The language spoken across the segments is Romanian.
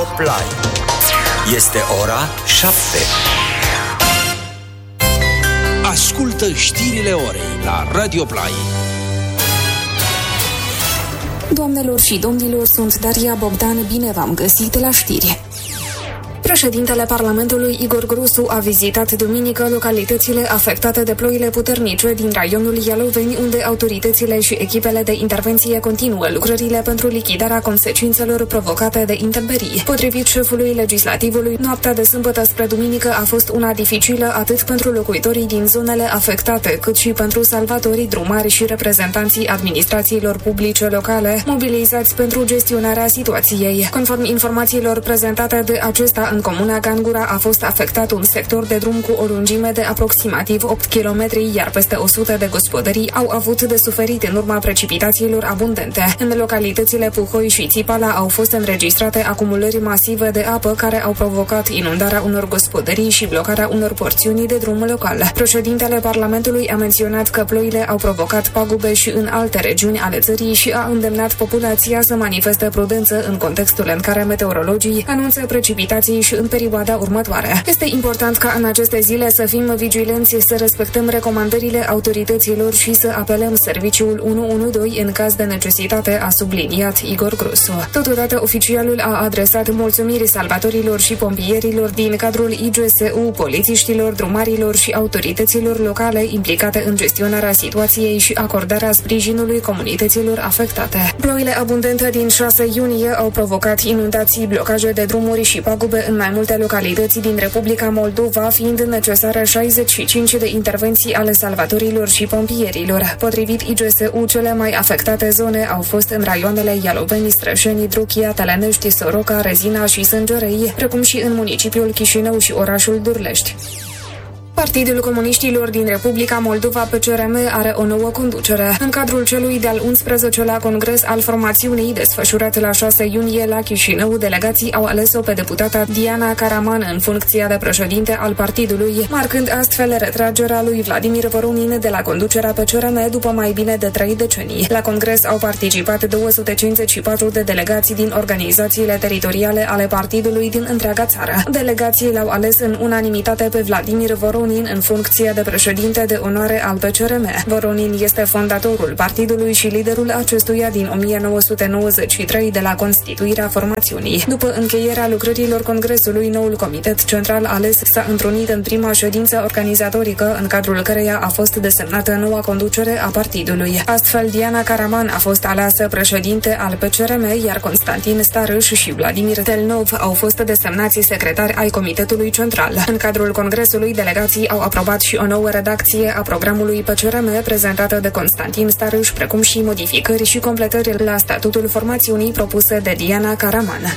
Play. Este ora 7. Ascultă știrile orei la Radio Play. Doamnelor și domnilor, sunt Daria Bogdan, bine v-am găsit la știri. Președintele Parlamentului Igor Grosu a vizitat duminică localitățile afectate de ploile puternice din raionul Ialoveni, unde autoritățile și echipele de intervenție continuă lucrările pentru lichidarea consecințelor provocate de intemperii. Potrivit șefului legislativului, noaptea de sâmbătă spre duminică a fost una dificilă atât pentru locuitorii din zonele afectate, cât și pentru salvatorii drumari și reprezentanții administrațiilor publice locale, mobilizați pentru gestionarea situației. Conform informațiilor prezentate de acesta, în comuna Gangura a fost afectat un sector de drum cu o lungime de aproximativ 8 km, iar peste 100 de gospodării au avut de suferit în urma precipitațiilor abundente. În localitățile Puhoi și Țipala au fost înregistrate acumulări masive de apă care au provocat inundarea unor gospodării și blocarea unor porțiuni de drum local. Președintele Parlamentului a menționat că ploile au provocat pagube și în alte regiuni ale țării și a îndemnat populația să manifeste prudență în contextul în care meteorologii anunță precipitații și în perioada următoare. Este important ca în aceste zile să fim vigilenți, să respectăm recomandările autorităților și să apelăm serviciul 112 în caz de necesitate, a subliniat Igor Grosu. Totodată, oficialul a adresat mulțumiri salvatorilor și pompierilor din cadrul IGSU, polițiștilor, drumarilor și autorităților locale implicate în gestionarea situației și acordarea sprijinului comunităților afectate. Ploile abundente din 6 iunie au provocat inundații, blocaje de drumuri și pagube în mai multe localități din Republica Moldova, fiind necesare 65 de intervenții ale salvatorilor și pompierilor. Potrivit IGSU, cele mai afectate zone au fost în raioanele Ialoveni, Strășeni, Druchia, Telenești, Soroca, Rezina și Sângerei, precum și în municipiul Chișinău și orașul Durlești. Partidul Comuniștilor din Republica Moldova, PCRM, are o nouă conducere. În cadrul celui de-al 11-lea congres al formațiunii, desfășurat la 6 iunie la Chișinău, delegații au ales-o pe deputata Diana Karaman în funcția de președinte al partidului, marcând astfel retragerea lui Vladimir Voronin de la conducerea PCRM după mai bine de 3 decenii. La congres au participat 254 de delegații din organizațiile teritoriale ale partidului din întreaga țară. Delegații l-au ales în unanimitate pe Vladimir Voronin în funcție de președinte de onoare al PCRM. Voronin este fondatorul partidului și liderul acestuia din 1993, de la constituirea formațiunii. După încheierea lucrărilor congresului, noul comitet central ales s-a întrunit în prima ședință organizatorică, în cadrul căreia a fost desemnată noua conducere a partidului. Astfel, Diana Karaman a fost aleasă președinte al PCRM, iar Constantin Starâș și Vladimir Telnov au fost desemnați secretari ai comitetului central. În cadrul congresului, delegații au aprobat și o nouă redacție a programului PCRM prezentată de Constantin Starâș, precum și modificări și completări la statutul formațiunii propuse de Diana Karaman.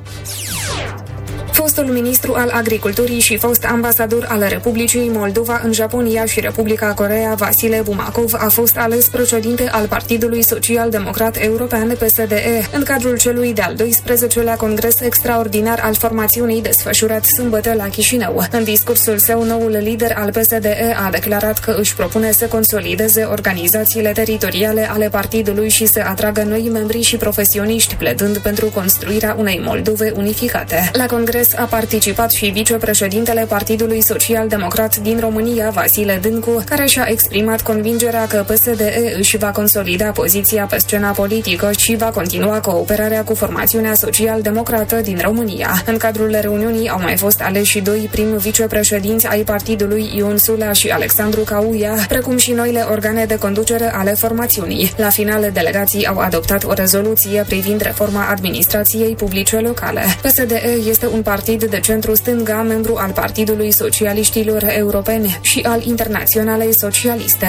Fostul ministru al Agriculturii și fost ambasador al Republicii Moldova în Japonia și Republica Coreea, Vasile Bumakov, a fost ales președinte al Partidului Social-Democrat European, PSDE, în cadrul celui de-al 12-lea congres extraordinar al formațiunii desfășurat sâmbătă la Chișinău. În discursul său, noul lider al PSDE a declarat că își propune să consolideze organizațiile teritoriale ale partidului și să atragă noi membri și profesioniști, pledând pentru construirea unei Moldove unificate. La congres a participat și vicepreședintele Partidului Social-Democrat din România, Vasile Dâncu, care și-a exprimat convingerea că PSDE își va consolida poziția pe scena politică și va continua cooperarea cu formațiunea social-democrată din România. În cadrul reuniunii au mai fost aleși doi prim vicepreședinți ai partidului, Ion Sulea și Alexandru Cauia, precum și noile organe de conducere ale formațiunii. La final, delegații au adoptat o rezoluție privind reforma administrației publice locale. PSDE este un partid de centru-stânga, membru al Partidului Socialiștilor Europeni și al Internaționalei Socialiste.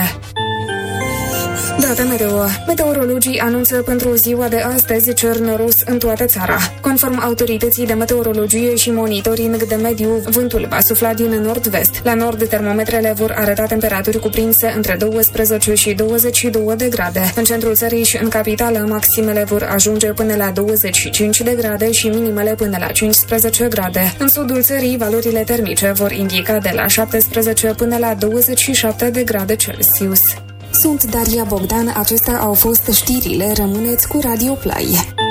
Data meteo. Meteorologii anunță pentru ziua de astăzi cer noros în toată țara. Conform autorității de meteorologie și monitoring de mediu, vântul va sufla din nord-vest. La nord, termometrele vor arăta temperaturi cuprinse între 12 și 22 de grade. În centrul țării și în capitală, maximele vor ajunge până la 25 de grade și minimele până la 15 grade. În sudul țării, valorile termice vor indica de la 17 până la 27 de grade Celsius. Sunt Daria Bogdan, acestea au fost știrile, rămâneți cu Radio Play.